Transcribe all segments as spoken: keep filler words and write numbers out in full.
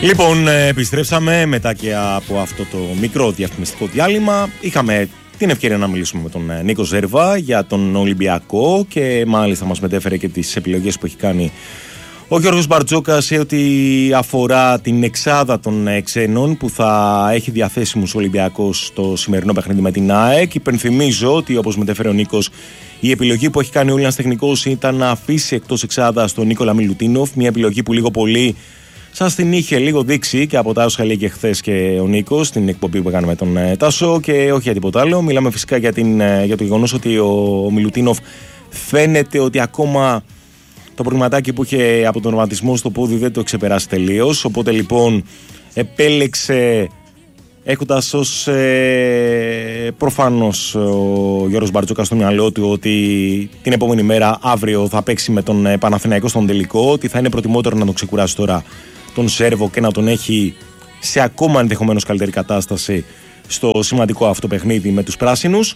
Λοιπόν, επιστρέψαμε μετά και από αυτό το μικρό διαφημιστικό διάλειμμα. Είχαμε την ευκαιρία να μιλήσουμε με τον Νίκο Ζέρβα για τον Ολυμπιακό και μάλιστα μας μετέφερε και τις επιλογές που έχει κάνει ο Γιώργος Μπαρτζόκας σε ό,τι αφορά την εξάδα των ξένων που θα έχει διαθέσιμους ο Ολυμπιακός στο σημερινό παιχνίδι με την ΑΕΚ. Υπενθυμίζω ότι, όπως μετέφερε ο Νίκος, η επιλογή που έχει κάνει ο Έλληνας τεχνικός ήταν να αφήσει εκτός εξάδας τον Νίκολα Μιλουτίνοφ. Μια επιλογή που λίγο πολύ σας την είχε λίγο δείξει και από τα όσα λέει και χθες και ο Νίκος στην εκπομπή που έκανε με τον ε, Τάσο, και όχι για τίποτα άλλο. Μιλάμε φυσικά για, την, ε, για το γεγονός ότι ο, ο Μιλουτίνοφ φαίνεται ότι ακόμα το προβληματάκι που είχε από τον ρωματισμό στο πόδι δεν το ξεπεράσει τελείως. Οπότε λοιπόν επέλεξε, έχοντας ως ε, προφανώς ο Γιώργος Μπαρτζόκας στο μυαλό του ότι την επόμενη μέρα, αύριο, θα παίξει με τον Παναθηναϊκό στον τελικό, ότι θα είναι προτιμότερο να τον ξεκουράσει τώρα τον Σέρβο και να τον έχει σε ακόμα ενδεχομένως καλύτερη κατάσταση στο σημαντικό αυτό παιχνίδι με τους πράσινους.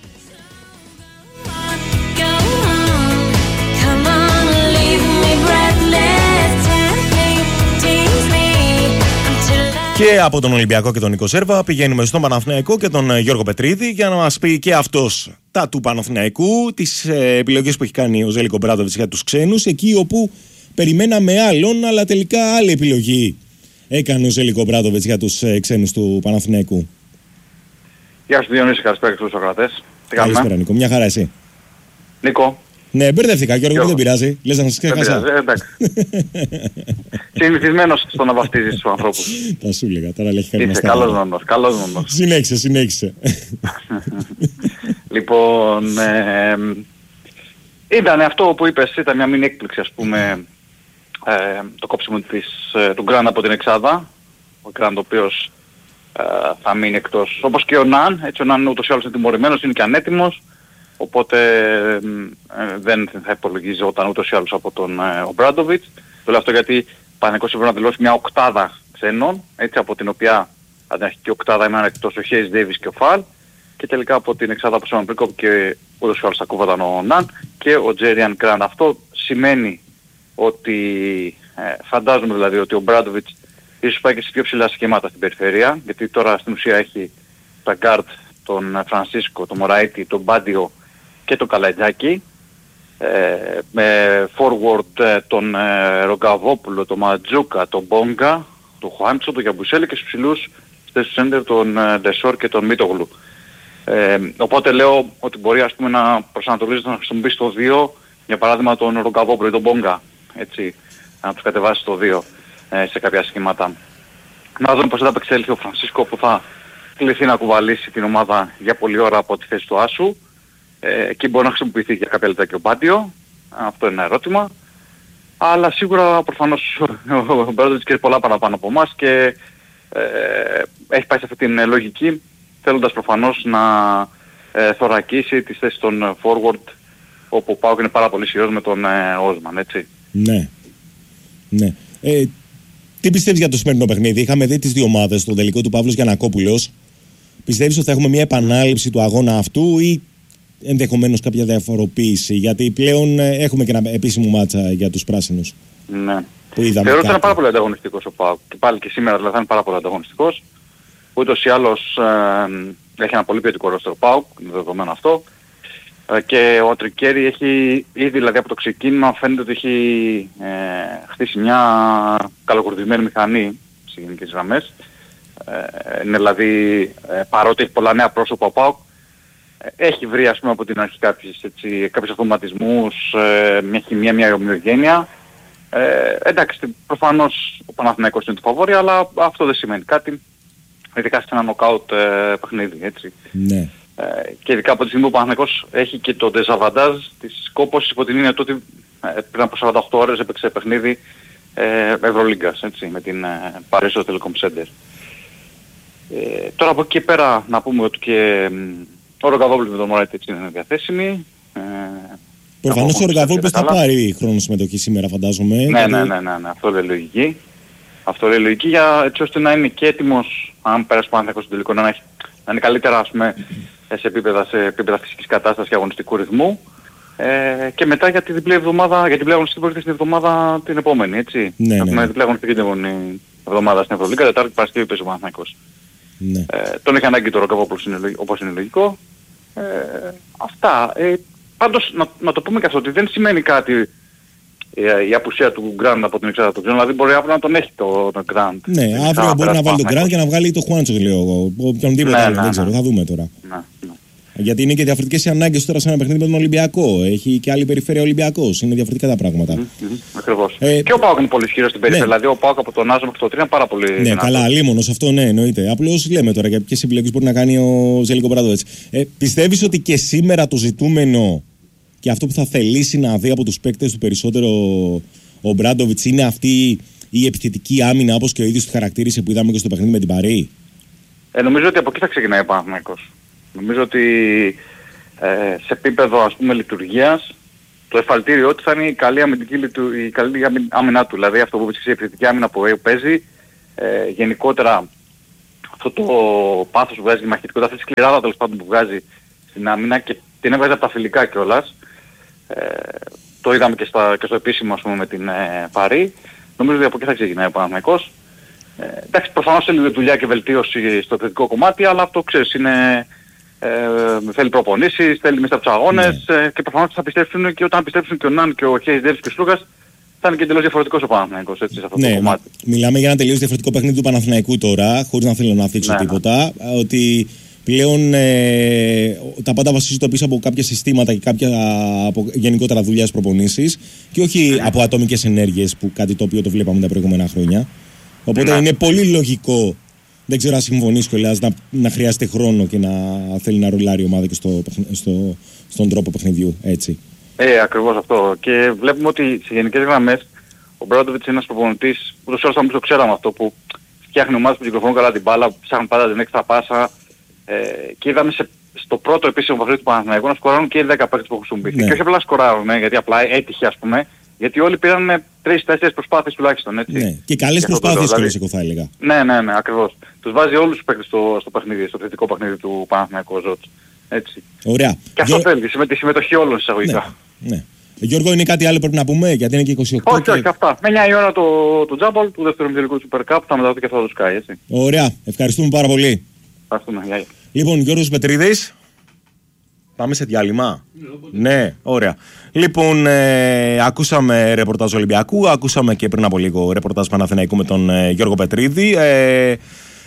Και από τον Ολυμπιακό και τον Νίκο Ζέρβα πηγαίνουμε στον Παναθηναϊκό και τον Γιώργο Πετρίδη για να μας πει και αυτός τα του Παναθηναϊκού, τις ε, επιλογές που έχει κάνει ο Ζέλικο Μπράντοβιτς για τους ξένους, εκεί όπου περιμέναμε άλλον, αλλά τελικά άλλη επιλογή έκανε ο Ζέλικο Μπράντοβιτς για τους ε, ξένους του Παναθηναϊκού. Γεια σου Διονύση, καλησπέρα και στους ακροατές. Καλησπέρα Νίκο, μια χαρά εσύ. Νίκο. Ναι, μπερδεύτηκα Γιώργο, Γιώργο. Δεν πειράζει. Λες να σας ξέχασα. Δεν πειράζει, εντάξει. Συνηθισμένος στο να βαφτίζεις τους ανθρώπους. Τα σου έλεγα, τώρα λέει χαρή. Είσαι καλός νόμος, καλός νόμος. Συνέχισε, συνέχισε. Λοιπόν, ε, ήταν αυτό που είπες, ήταν μια μήνυ έκπληξη, ας πούμε, ε, το κόψιμο της, του Γκραντ από την εξάδα. Ο Γκραντ ο οποίος ε, θα μείνει εκτός. Όπως και ο Ναν, έτσι ο Ναν ούτως ή άλλως είναι τιμωρημένος, είναι και ανέτοιμος. Οπότε ε, δεν θα υπολογίζει όταν ούτως ή άλλως από τον ε, ο Μπράντοβιτς. Το λέω αυτό γιατί Παναθηναϊκός έπρεπε να δηλώσει μια οκτάδα ξένων, έτσι, από την οποία αν την αρχική οκτάδα έμεναν εκτός ο Χέις Ντέιβις και ο Φαλ, και τελικά από την εξάδα που σώμα Πρίκοπ και ούτως ή άλλως θα κούβαταν ο Ναν και ο Τζέριαν Γκραντ. Αυτό σημαίνει ότι ε, φαντάζομαι δηλαδή ότι ο Μπράντοβιτς ίσως πάει και σε πιο ψηλά σχήματα στην περιφέρεια, γιατί τώρα στην ουσία έχει τα γκάρτ, τον Φρανσίσκο, τον Μωραΐτη, τον Μπάντιο και τον Καλατζάκη, ε, με forward ε, τον ε, Ρογκαβόπουλο, τον Ματζούκα, τον Μπόγκα, τον Χουάντσο, τον Γιαμπουσέλη και στους ψηλούς στους σέντερ τον ε, Ντεσόρ και τον Μίτογλου. Ε, οπότε λέω ότι μπορεί, ας πούμε, να προσανατολίζεται να χρησιμοποιήσει το δύο, για παράδειγμα τον Ρογκαβόπουλο ή τον Μπόγκα, έτσι, να τους κατεβάσει το δύο ε, σε κάποια σχήματα. Να δούμε πώς θα απεξέλθει ο Φρανσίσκο που θα κληθεί να κουβαλήσει την ομάδα για πολλή ώρα από τη θέση του Άσου. Ε, εκεί μπορεί να χρησιμοποιηθεί για κάποια λεπτά και ο Μπάντιο. Αυτό είναι ένα ερώτημα. Αλλά σίγουρα προφανώς ο Μπράντοβιτς ξέρει πολλά παραπάνω από εμάς και ε, έχει πάει σε αυτή την λογική, θέλοντας προφανώς να ε, θωρακίσει τις θέσεις των forward, όπου ο ΠΑΟΚ είναι πάρα πολύ ισχυρός με τον ε, Όσμαν, έτσι. Ναι. Ναι. Ε, τι πιστεύεις για το σημερινό παιχνίδι? Είχαμε δει τις δύο ομάδες, το τελικό του Παύλος Γιαννακόπουλος. Πιστεύεις ότι θα έχουμε μια επανάληψη του αγώνα αυτού ή ενδεχομένως κάποια διαφοροποίηση? Γιατί πλέον έχουμε και ένα επίσημο μάτσα για τους πράσινους. Ναι. Θεωρώ ότι είναι πάρα πολύ ανταγωνιστικός ο ΠΑΟΚ. Και πάλι και σήμερα δηλαδή θα είναι πάρα πολύ ανταγωνιστικός. Ούτως ή άλλως ε, έχει ένα πολύ ποιοτικό ρόστερ ο ΠΑΟΚ, είναι δεδομένο αυτό. Ε, και ο Τρικέρι έχει ήδη, δηλαδή από το ξεκίνημα, φαίνεται ότι έχει ε, χτίσει μια καλοκουρδισμένη μηχανή σε γενικές γραμμές. Ε, είναι δηλαδή, ε, παρότι έχει πολλά νέα πρόσωπα ο ΠΑΟΚ, έχει βρει, ας πούμε, από την αρχή κάποιους, έτσι, κάποιους αυτοματισμούς, ε, μια χημεία, μια ομοιογένεια. Ε, εντάξει, προφανώς ο Παναθηναϊκός είναι το φαβόρι, αλλά αυτό δεν σημαίνει κάτι. Ειδικά σε ένα νοκάουτ ε, παιχνίδι, έτσι. Ναι. Ε, και ειδικά από τη στιγμή που ο Παναθηναϊκός έχει και το δεζαβαντάζ της κόπωσης, υπό την έννοια ότι ε, πριν από σαράντα οκτώ ώρες έπαιξε παιχνίδι ε, Ευρωλίγκας, έτσι, με την ε, Παρίσι Telecom Center. Ε, τώρα από εκεί και πέρα να πούμε ότι και ο Ρογκαβόπουλος με τον Μωράτη είναι διαθέσιμοι. Ε, Προφανώς ο Ρογκαβόπουλος θα πάρει χρόνο συμμετοχή σήμερα, φαντάζομαι. Ναι, γιατί... ναι, ναι, ναι, ναι, αυτό λέει λογική. Αυτό λέει λογική για έτσι ώστε να είναι και έτοιμος, αν πέρασε πάνω στο τελικό, να, έχει, να είναι καλύτερα, ας πούμε, σε επίπεδα, σε επίπεδα φυσικής κατάστασης και αγωνιστικού ρυθμού. Ε, και μετά για την διπλή εβδομάδα, για την πλέον αγωνιστική πρόκειται στην εβδομάδα την επόμενη, έτσι. Ναι, έχουμε ναι. διπλή αγωνιστική την εβδομάδα στην Ευρωλίγκα, Τετάρτη Παρασκευή παίζει ο Παναθηναϊκός. Ναι. Ε, τον έχει ανάγκη τώρα όπως είναι, όπως είναι λογικό. Ε, αυτά. Ε, πάντως να, να το πούμε και αυτό, ότι δεν σημαίνει κάτι η απουσία του Γκραντ από την εξάδα του. Δηλαδή μπορεί αύριο να τον έχει το, το Γκραντ. Ναι, αύριο μπορεί να βάλει τον Γκραντ και να βγάλει το Χουάντσο, λέω εγώ. Οποιονδήποτε άλλο, δεν ξέρω, θα δούμε τώρα. Ναι, ναι. Γιατί είναι και διαφορετικές οι ανάγκες τώρα σε ένα παιχνίδι με τον Ολυμπιακό. Έχει και άλλη περιφέρεια Ολυμπιακός. Είναι διαφορετικά τα πράγματα. Mm-hmm, ακριβώς. Ε, και ο ΠΑΟΚ είναι πολύ ισχυρός στην περιφέρεια. Ναι. Δηλαδή ο ΠΑΟΚ από τον Άζο μέχρι το τρία είναι πάρα πολύ. Ναι, δυνατός. Καλά, αλίμονος αυτό, ναι, εννοείται. Απλώς λέμε τώρα για ποιες επιλογές μπορεί να κάνει ο Ζέλικο Ομπράντοβιτς. Ε, πιστεύεις ότι και σήμερα το ζητούμενο και αυτό που θα θελήσει να δει από τους παίκτες του περισσότερο ο Ομπράντοβιτς είναι αυτή η επιθετική άμυνα όπως και ο ίδιος του χαρακτήρισε που είδαμε και στο παιχνίδι με την Παρί? Ε, νομίζω ότι από εκεί θα ξεκινάει ο Παναθηναϊκός. Νομίζω ότι ε, σε επίπεδο ας πούμε λειτουργίας το εφαλτήριό του θα είναι η καλή, αμυντική, η καλή άμυνά του. Δηλαδή αυτό που είπες, η επιθετική άμυνα που παίζει, ε, γενικότερα αυτό το πάθος που βγάζει, η μαχητικότητα, αυτή τη σκληράδα τέλος πάντων που βγάζει στην άμυνα και την έβγαζε από τα φιλικά κιόλας. Ε, το είδαμε και, στα, και στο επίσημο ας πούμε με την ε, Παρί. Νομίζω ότι από εκεί θα ξεκινάει ο Παναθηναϊκός. Ε, εντάξει, προφανώς θέλει δουλειά και βελτίωση στο επιθετικό κομμάτι, αλλά αυτό ξέρεις είναι... Ε, θέλει προπονήσεις, θέλει μέσα από τους αγώνες, ναι. ε, και προφανώς θα πιστέψουν και όταν πιστέψουν και ο Ναν και ο Χέις Ντέβις και ο Σλούγας θα είναι και εντελώς διαφορετικός ο Παναθηναϊκός έτσι, σε αυτό ναι, το κομμάτι. Μιλάμε για ένα τελείως διαφορετικό παιχνίδι του Παναθηναϊκού τώρα, χωρίς να θέλω να αφήξω ναι, τίποτα, ναι. Ότι πλέον ε, τα πάντα βασίζονται πίσω από κάποια συστήματα και κάποια από γενικότερα δουλειά προπονήσεις και όχι ναι. από ατομικές ενέργειες που κάτι το οποίο το βλέπαμε τα προηγούμενα χρόνια. Οπότε ναι. είναι πολύ λογικό. Δεν ξέρω αν συμφωνείς κιόλας να, να χρειάζεται χρόνο και να θέλει να ρολάρει η ομάδα και στο, στο, στον τρόπο παιχνιδιού, έτσι. Ε, ακριβώς αυτό. Και βλέπουμε ότι σε γενικές γραμμές ο Ομπράντοβιτς είναι ένας προπονητής, ούτως ή άλλως θα μην το ξέραμε αυτό, που φτιάχνει ομάδες που κυκλοφορούν καλά την μπάλα, που ψάχνουν πάντα την έξτρα πάσα. Ε, και είδαμε σε, στο πρώτο επίσημο παιχνίδι του Παναθηναϊκού να σκοράρουν και οι δέκα παίκτες που χρησιμοποιήθηκαν. Ναι. Και όχι απλά σκοράρουν, ναι, γιατί απλά έτυχε ας πούμε. Γιατί όλοι πήραν τρεις τέσσερις προσπάθειες τουλάχιστον, έτσι. Ναι, και καλές προσπάθειες δηλαδή, εγώ θα έλεγα. Ναι, ναι, ναι, ακριβώς. Τους βάζει όλους τους παίκτες στο, στο παιχνίδι, στο θετικό παιχνίδι του Παναθηναϊκού Ζότ. Έτσι. Ωραία. Και αυτό Γιώ... θέλει, τη συμμετοχή όλων εισαγωγικά. Ναι, ναι. Γιώργο, είναι κάτι άλλο πρέπει να πούμε, γιατί είναι και είκοσι οκτώ. Όχι, και... όχι, αυτά. Με εννιά η ώρα το, το Τζάμπολ του δεύτερου ημιτελικού του Super Cup θα μεταδοθεί και αυτό το Sky, έτσι. Ωραία. Ευχαριστούμε πάρα πολύ. Ευχαριστούμε. Γεια. Λοιπόν, Γιώργος Πετρίδης. Πάμε σε διάλειμμα. Ναι, ναι, ωραία. Λοιπόν, ε, ακούσαμε ρεπορτάζ Ολυμπιακού, ακούσαμε και πριν από λίγο ρεπορτάζ Παναθηναϊκού με τον ε, Γιώργο Πετρίδη. Ε,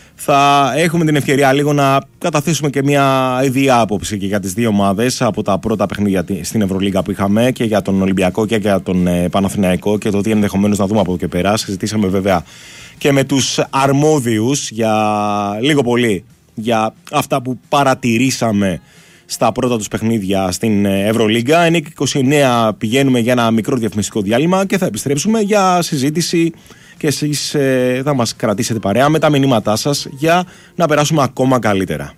θα έχουμε την ευκαιρία λίγο να καταθέσουμε και μια ίδια άποψη και για τις δύο ομάδες από τα πρώτα παιχνίδια στην Ευρωλίγκα που είχαμε και για τον Ολυμπιακό και για τον ε, Παναθηναϊκό και το τι ενδεχομένως να δούμε από εδώ και πέρα. Συζητήσαμε βέβαια και με τους αρμόδιους για λίγο πολύ για αυτά που παρατηρήσαμε στα πρώτα τους παιχνίδια στην Ευρωλίγκα. εννιά και είκοσι εννέα πηγαίνουμε για ένα μικρό διαφημιστικό διάλειμμα και θα επιστρέψουμε για συζήτηση και εσείς ε, θα μας κρατήσετε παρέα με τα μηνύματά σας για να περάσουμε ακόμα καλύτερα.